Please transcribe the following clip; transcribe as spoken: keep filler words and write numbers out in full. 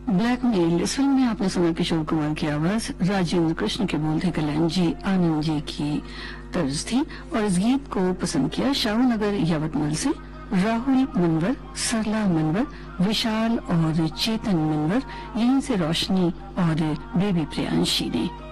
Blackmail. इस film में आपने सुना किशोर कुमार की आवाज, राजेंद्र कृष्ण के बोल थे कल्याण जी आनंद जी की तर्ज थी। और इस गीत को पसंद किया शाहूनगर यवतमाल से राहुल मनवर, सरला मनवर, विशाल और चेतन मनवर, यहीं से रोशनी और बेबी प्रियांशी ने।